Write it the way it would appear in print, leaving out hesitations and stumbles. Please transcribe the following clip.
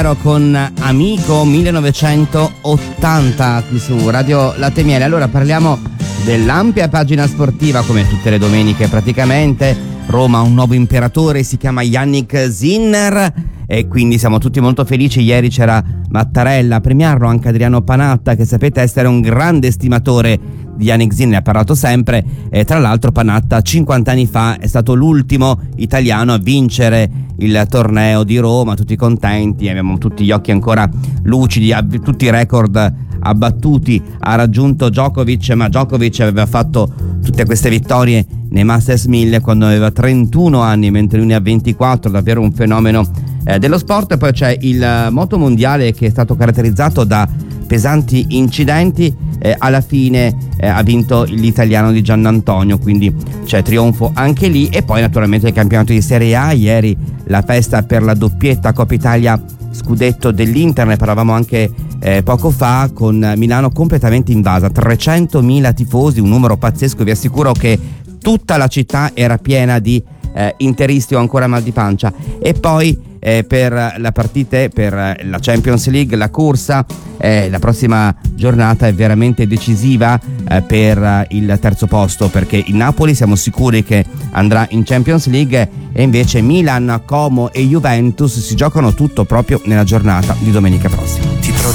Con Amico 1980 qui su Radio Latte Miele. Allora parliamo dell'ampia pagina sportiva, come tutte le domeniche praticamente. Roma ha un nuovo imperatore, si chiama Jannik Sinner e quindi siamo tutti molto felici. Ieri c'era Mattarella a premiarlo, anche Adriano Panatta, che sapete essere un grande stimatore di Jannik Sinner, ha parlato sempre, e tra l'altro Panatta 50 anni fa è stato l'ultimo italiano a vincere il torneo di Roma, tutti contenti, abbiamo tutti gli occhi ancora lucidi, tutti i record abbattuti ha raggiunto Djokovic, ma Djokovic aveva fatto tutte queste vittorie nei Masters 1000 quando aveva 31 anni, mentre lui ne ha 24, davvero un fenomeno dello sport. E poi c'è il moto mondiale, che è stato caratterizzato da pesanti incidenti, alla fine ha vinto l'italiano di Giannantonio, quindi c'è trionfo anche lì. E poi naturalmente il campionato di Serie A, ieri la festa per la doppietta Coppa Italia scudetto dell'Inter, ne parlavamo anche poco fa, con Milano completamente invasa, 300.000 tifosi, un numero pazzesco. Vi assicuro che tutta la città era piena di interisti o ancora mal di pancia. E poi per la partita, per la Champions League, la corsa, la prossima giornata è veramente decisiva per il terzo posto, perché il Napoli siamo sicuri che andrà in Champions League, e invece Milan, Como e Juventus si giocano tutto proprio nella giornata di domenica prossima.